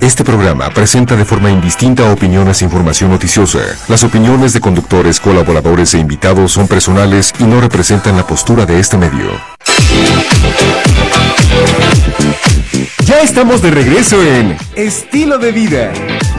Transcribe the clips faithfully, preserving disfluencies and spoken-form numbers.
Este programa presenta de forma indistinta opiniones e información noticiosa. Las opiniones de conductores, colaboradores e invitados son personales y no representan la postura de este medio. Ya estamos de regreso en Estilo de Vida.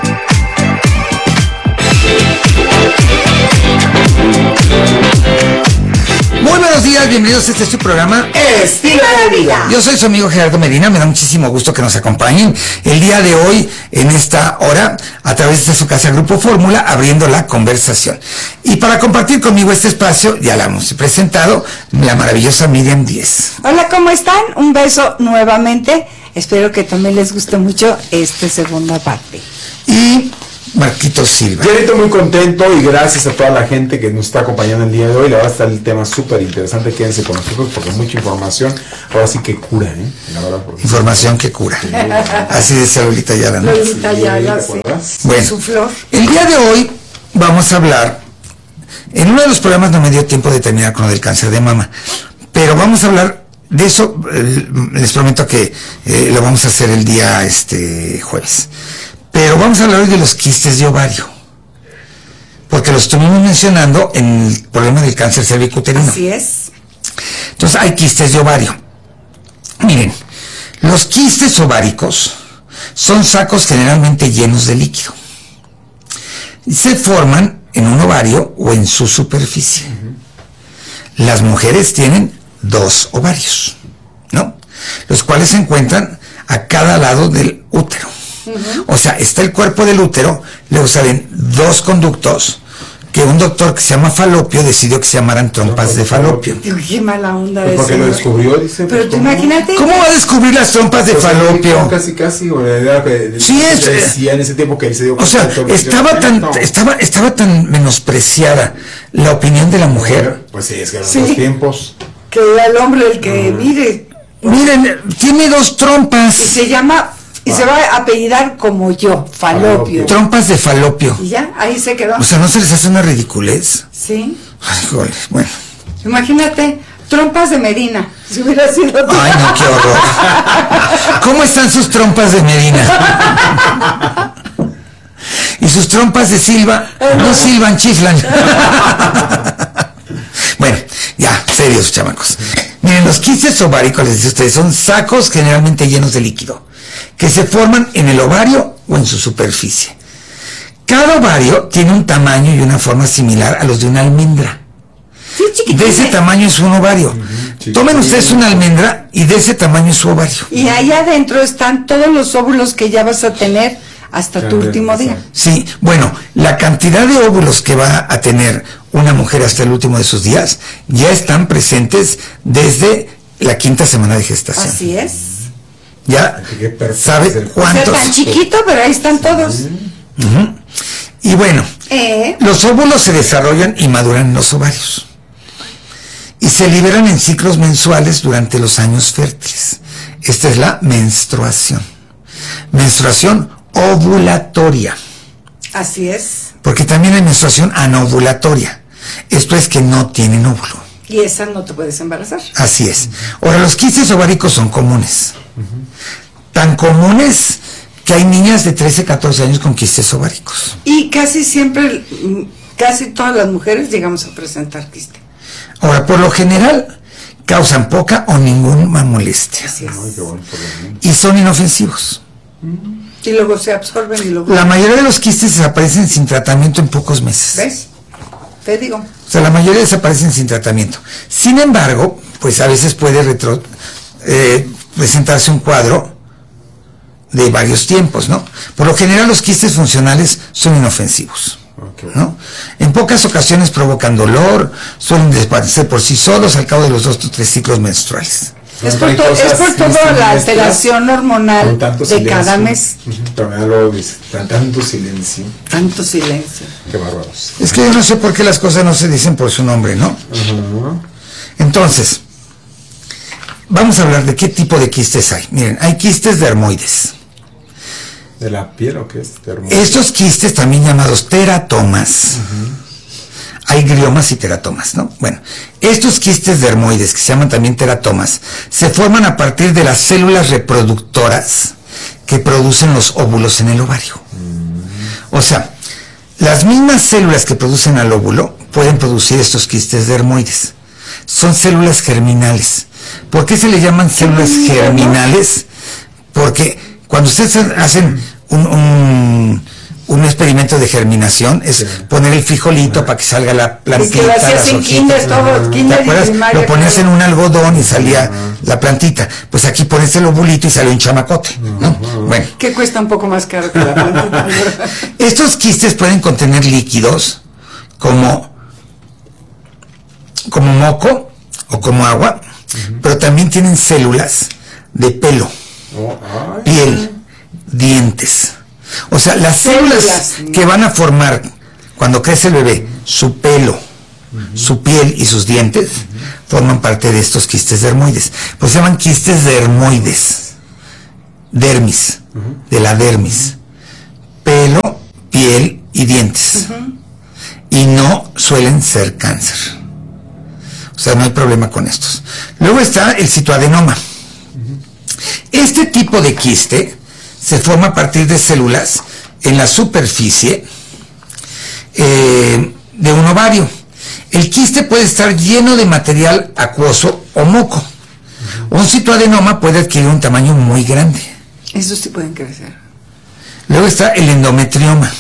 Muy buenos días, bienvenidos a este su programa Estilo de Vida. Yo soy su amigo Gerardo Medina, me da muchísimo gusto que nos acompañen el día de hoy, en esta hora, a través de su casa Grupo Fórmula, abriendo la conversación. Y para compartir conmigo este espacio, ya la hemos presentado, la maravillosa Miriam Díez. Hola, ¿cómo están? Un beso nuevamente. Espero que también les guste mucho esta segunda parte. Y Marquito Silva. Yo muy contento y gracias a toda la gente que nos está acompañando el día de hoy. La verdad está el tema súper interesante, quédense con nosotros porque mucha información, ahora sí que cura, ¿eh? La verdad, porque... Información que cura. Así decía Lolita Ayala, ¿no? Lolita Ayala, sí. Bueno, su flor. El día de hoy vamos a hablar, en uno de los programas no me dio tiempo de terminar con lo del cáncer de mama, pero vamos a hablar de eso, eh, les prometo que eh, lo vamos a hacer el día este jueves. Pero vamos a hablar hoy de los quistes de ovario, porque los estuvimos mencionando en el problema del cáncer cervicuterino. Así es. Entonces hay quistes de ovario. Miren, los quistes ováricos son sacos generalmente llenos de líquido. Se forman en un ovario o en su superficie. Uh-huh. Las mujeres tienen dos ovarios, ¿no? Los cuales se encuentran a cada lado del útero. Uh-huh. O sea, está el cuerpo del útero, luego salen dos conductos que un doctor que se llama Falopio decidió que se llamaran trompas de falopio. Qué mala onda eso. ¿Por qué lo descubrió? Dice. Pero pues, tú imagínate. ¿Cómo va a descubrir las trompas de falopio? Casi, casi. O era que, sí, es. Decía en ese tiempo que él se dio. O sea, estaba tan, no. estaba, estaba tan menospreciada la opinión de la mujer. Pues sí, es que en sí. los tiempos. Que era el hombre el que, uh-huh. mire. Miren, tiene dos trompas. Y se llama. Y ah. se va a apellidar como yo, Falopio. Trompas de falopio. Y ya, ahí se quedó. O sea, ¿no se les hace una ridiculez? Sí. Ay, joder, bueno. Imagínate, trompas de Medina, si hubiera sido... Ay, no, qué horror. ¿Cómo están sus trompas de Medina? Y sus trompas de Silva, no silban, chiflan. Bueno, ya, serios, chamacos. Miren, los quistes ováricos, les dice ustedes, son sacos generalmente llenos de líquido, que se forman en el ovario o en su superficie. Cada ovario tiene un tamaño y una forma similar a los de una almendra. Sí, de ese tamaño es un ovario. Uh-huh, Tomen ustedes una almendra y de ese tamaño es su ovario. Y ahí adentro están todos los óvulos que ya vas a tener hasta tu último día. Sí, bueno, la cantidad de óvulos que va a tener una mujer hasta el último de sus días ya están presentes desde la quinta semana de gestación. Así es. Ya sabe cuántos. O sea, tan chiquito, pero ahí están todos. Uh-huh. Y bueno, eh. los óvulos se desarrollan y maduran en los ovarios y se liberan en ciclos mensuales durante los años fértiles. Esta es la menstruación. Menstruación ovulatoria. Así es. Porque también hay menstruación anovulatoria. Esto es que no tienen óvulo. Y esa no te puedes embarazar. Así es. Ahora, los quistes ováricos son comunes. Uh-huh. Tan comunes que hay niñas de trece, catorce años con quistes ováricos. Y casi siempre, casi todas las mujeres llegamos a presentar quiste. Ahora, por lo general, causan poca o ninguna molestia. Así es. Y son inofensivos. Uh-huh. Y luego se absorben y luego... La mayoría de los quistes desaparecen sin tratamiento en pocos meses. ¿Ves? Te digo. O sea, la mayoría desaparecen sin tratamiento. Sin embargo, pues a veces puede retro, eh, presentarse un cuadro de varios tiempos, ¿no? Por lo general los quistes funcionales son inofensivos, okay. ¿no? En pocas ocasiones provocan dolor, suelen desaparecer por sí solos al cabo de los dos o tres ciclos menstruales. Es por, to, es por toda la alteración hormonal de silencio. Cada mes. Uh-huh. Luego dice, tanto silencio. Tanto silencio. Qué bárbaros. Es que yo no sé por qué las cosas no se dicen por su nombre, ¿no? Uh-huh. Entonces, vamos a hablar de qué tipo de quistes hay. Miren, hay quistes dermoides. ¿De la piel o qué es? Dermoides. Estos quistes, también llamados teratomas, uh-huh. hay gliomas y teratomas, ¿no? Bueno, estos quistes dermoides, que se llaman también teratomas, se forman a partir de las células reproductoras que producen los óvulos en el ovario. O sea, las mismas células que producen al óvulo pueden producir estos quistes dermoides. Son células germinales. ¿Por qué se le llaman células germinales? Porque cuando ustedes hacen un, un, un experimento de germinación, es poner el frijolito para que salga la plantita, las hojitas. ¿Te acuerdas? Lo ponías en un algodón y salía la plantita. Pues aquí pones el ovulito y sale un chamacote, ¿no? Bueno. Que cuesta un poco más caro que la plantita. Estos quistes pueden contener líquidos como, como moco o como agua, uh-huh. pero también tienen células de pelo, oh, piel, dientes. O sea, las células, células que van a formar cuando crece el bebé, su pelo, uh-huh. su piel y sus dientes, uh-huh. forman parte de estos quistes dermoides. Pues se llaman quistes dermoides. Dermis, uh-huh. de la dermis. Pelo, piel y dientes. Uh-huh. Y no suelen ser cáncer. O sea, no hay problema con estos. Luego está el citoadenoma. Uh-huh. Este tipo de quiste se forma a partir de células en la superficie eh, de un ovario. El quiste puede estar lleno de material acuoso o moco. Uh-huh. Un citoadenoma puede adquirir un tamaño muy grande. Esos sí pueden crecer. Luego está el endometrioma.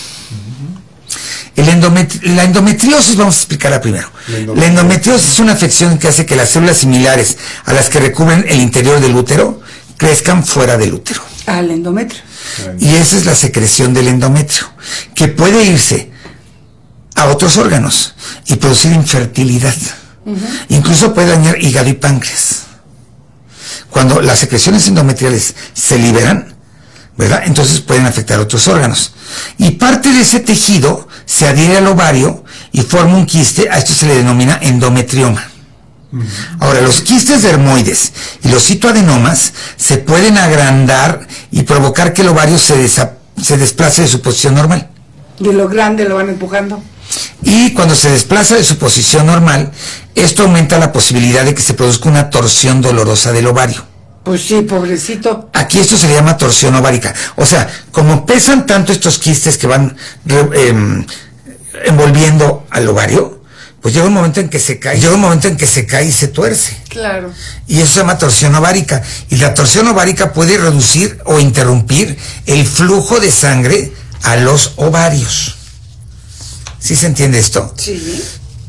El endometri- la endometriosis, vamos a explicarla primero. La, la endometriosis es una afección que hace que las células similares a las que recubren el interior del útero crezcan fuera del útero. Al endometrio. Y esa es la secreción del endometrio, que puede irse a otros órganos y producir infertilidad. Uh-huh. Incluso puede dañar hígado y páncreas. Cuando las secreciones endometriales se liberan, ¿verdad? Entonces pueden afectar otros órganos. Y parte de ese tejido se adhiere al ovario y forma un quiste. A esto se le denomina endometrioma. Uh-huh. Ahora, los quistes dermoides y los citoadenomas se pueden agrandar y provocar que el ovario se, desa- se desplace de su posición normal. Y lo grande lo van empujando. Y cuando se desplaza de su posición normal, esto aumenta la posibilidad de que se produzca una torsión dolorosa del ovario. Pues sí, pobrecito. Aquí esto se le llama torsión ovárica. O sea, como pesan tanto estos quistes que van eh, envolviendo al ovario, pues llega un momento en que se cae, llega un momento en que se cae y se tuerce. Claro. Y eso se llama torsión ovárica. Y la torsión ovárica puede reducir o interrumpir el flujo de sangre a los ovarios. ¿Sí se entiende esto? Sí.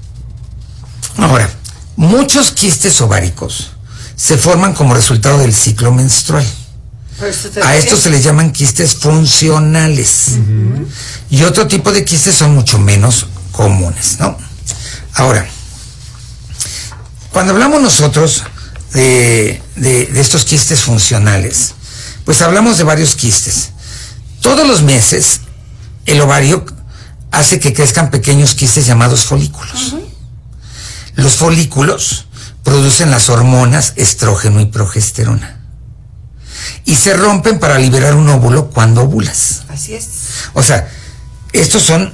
Ahora, muchos quistes ováricos se forman como resultado del ciclo menstrual. A estos se les llaman quistes funcionales. Uh-huh. Y otro tipo de quistes son mucho menos comunes, ¿no? Ahora, cuando hablamos nosotros de, de, de estos quistes funcionales, pues hablamos de varios quistes. Todos los meses, el ovario hace que crezcan pequeños quistes llamados folículos. Uh-huh. Los folículos producen las hormonas estrógeno y progesterona. Y se rompen para liberar un óvulo cuando ovulas. Así es. O sea, estos son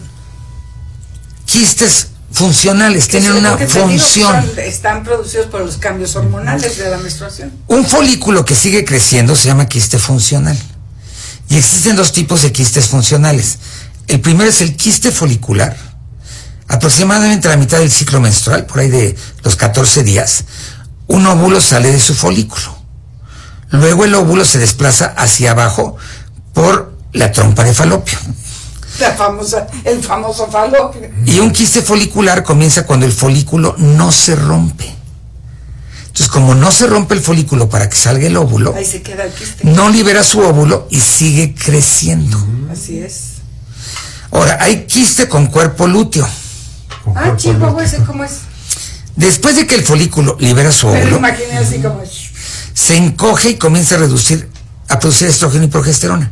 quistes funcionales, tienen una función. Son, están producidos por los cambios hormonales de la menstruación. Un folículo que sigue creciendo se llama quiste funcional. Y existen dos tipos de quistes funcionales. El primero es el quiste folicular. Aproximadamente a la mitad del ciclo menstrual, por ahí de los catorce días, un óvulo sale de su folículo. Luego el óvulo se desplaza hacia abajo por la trompa de falopio. La famosa, el famoso falopio. Y un quiste folicular comienza cuando el folículo no se rompe. Entonces, como no se rompe el folículo para que salga el óvulo, ahí se queda el quiste. No libera su óvulo y sigue creciendo. Así es. Ahora, hay quiste con cuerpo lúteo. Ah, chico, ese cómo es. Después de que el folículo libera su óvulo, me lo imaginé así como se encoge y comienza a reducir, a producir estrógeno y progesterona.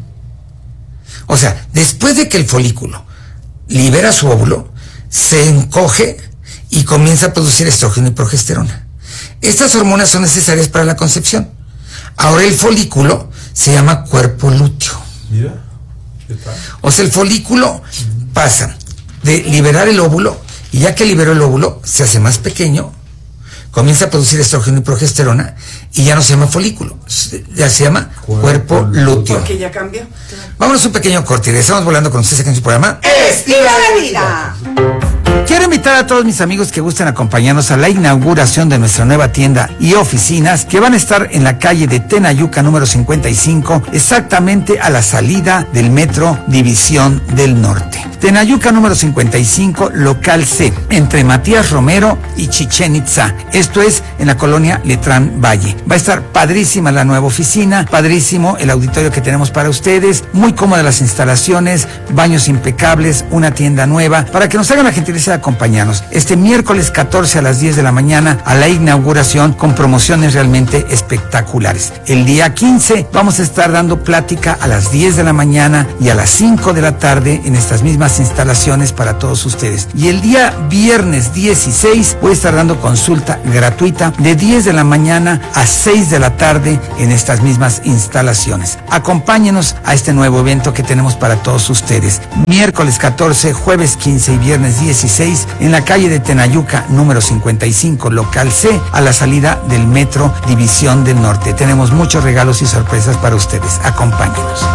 O sea, después de que el folículo libera su óvulo, se encoge y comienza a producir estrógeno y progesterona. Estas hormonas son necesarias para la concepción. Ahora el folículo se llama cuerpo lúteo. Mira. O sea, el folículo pasa de liberar el óvulo, y ya que liberó el óvulo, se hace más pequeño, comienza a producir estrógeno y progesterona y ya no se llama folículo, ya se llama cuerpo, cuerpo lúteo. Porque ya cambió. Claro. Vámonos un pequeño corte y estamos volando con ustedes aquí en su programa ¡Estilo de Vida! Quiero invitar a todos mis amigos que gusten acompañarnos a la inauguración de nuestra nueva tienda y oficinas que van a estar en la calle de Tenayuca número cincuenta y cinco, exactamente a la salida del metro División del Norte. Tenayuca número cincuenta y cinco, local C, entre Matías Romero y Chichén Itzá. Esto es en la colonia Letrán Valle. Va a estar padrísima la nueva oficina, padrísimo el auditorio que tenemos para ustedes, muy cómodas las instalaciones, baños impecables, una tienda nueva, para que nos hagan la gentileza de acompañarnos este miércoles catorce a las diez de la mañana a la inauguración con promociones realmente espectaculares. El día quince vamos a estar dando plática a las diez de la mañana y a las cinco de la tarde en estas mismas instalaciones para todos ustedes. Y el día viernes dieciséis voy a estar dando consulta gratuita de diez de la mañana a seis de la tarde en estas mismas instalaciones. Acompáñenos a este nuevo evento que tenemos para todos ustedes. Miércoles catorce, jueves quince y viernes dieciséis en la calle de Tenayuca número cincuenta y cinco, local C, a la salida del metro División del Norte. Tenemos muchos regalos y sorpresas para ustedes. Acompáñenos.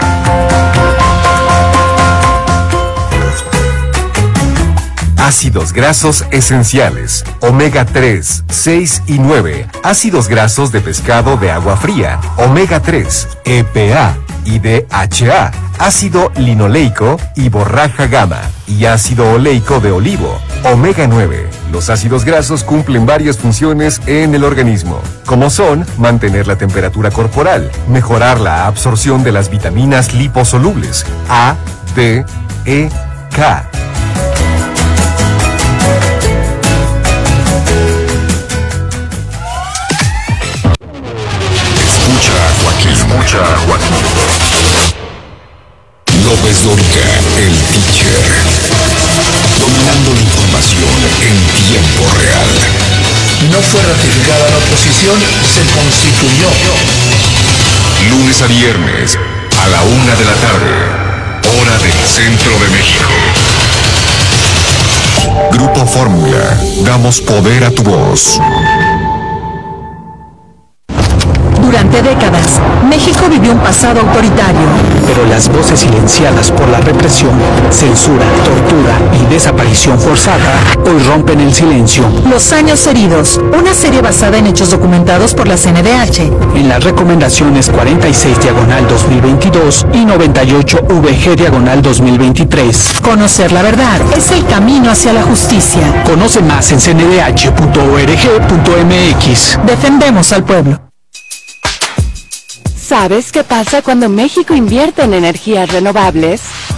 Ácidos grasos esenciales, omega tres, seis y nueve, ácidos grasos de pescado de agua fría, omega tres, E P A y D H A, ácido linoleico y borraja gamma, y ácido oleico de olivo, omega nueve. Los ácidos grasos cumplen varias funciones en el organismo, como son mantener la temperatura corporal, mejorar la absorción de las vitaminas liposolubles, A, D, E, K. Escucha a Joaquín López Dóriga, el teacher, dominando la información en tiempo real. No fue ratificada la oposición, se constituyó. Lunes a viernes, a la una de la tarde, hora del centro de México. Grupo Fórmula, damos poder a tu voz. Durante décadas, México vivió un pasado autoritario. Pero las voces silenciadas por la represión, censura, tortura y desaparición forzada hoy rompen el silencio. Los años heridos, una serie basada en hechos documentados por la C N D H. En las recomendaciones cuarenta y seis diagonal dos mil veintidós y noventa y ocho V G diagonal dos mil veintitrés. Conocer la verdad es el camino hacia la justicia. Conoce más en c n d h punto org punto m x. Defendemos al pueblo. ¿Sabes qué pasa cuando México invierte en energías renovables?